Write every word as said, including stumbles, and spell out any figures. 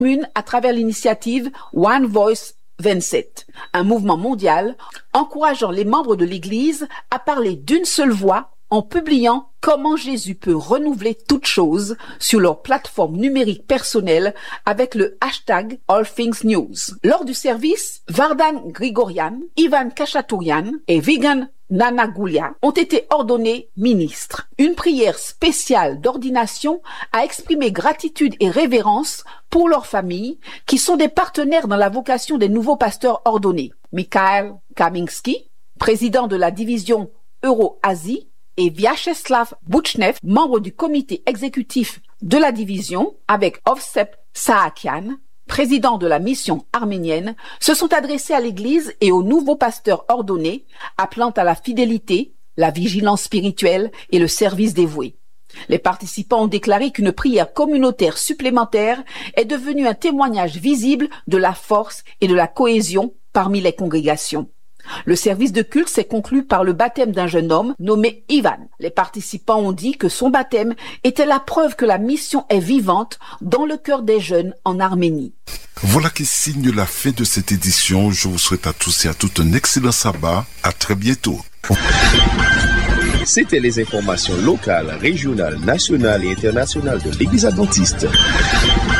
commune à travers l'initiative One Voice vingt-sept, un mouvement mondial encourageant les membres de l'Église à parler d'une seule voix en publiant comment Jésus peut renouveler toutes choses sur leur plateforme numérique personnelle avec le hashtag All Things News. Lors du service, Vardan Grigorian, Ivan Kachatourian et Vigan Nanagoulia ont été ordonnés ministres. Une prière spéciale d'ordination a exprimé gratitude et révérence pour leurs familles qui sont des partenaires dans la vocation des nouveaux pasteurs ordonnés. Mikhail Kaminski, président de la division Euro-Asie, et Vyacheslav Bouchnev, membre du comité exécutif de la division, avec Ovsep Saakian, président de la mission arménienne, se sont adressés à l'Église et aux nouveaux pasteurs ordonnés, appelant à la fidélité, la vigilance spirituelle et le service dévoué. Les participants ont déclaré qu'une prière communautaire supplémentaire est devenue un témoignage visible de la force et de la cohésion parmi les congrégations. Le service de culte s'est conclu par le baptême d'un jeune homme nommé Ivan. Les participants ont dit que son baptême était la preuve que la mission est vivante dans le cœur des jeunes en Arménie. Voilà qui signe la fin de cette édition. Je vous souhaite à tous et à toutes un excellent sabbat. À très bientôt. C'était les informations locales, régionales, nationales et internationales de l'Église adventiste.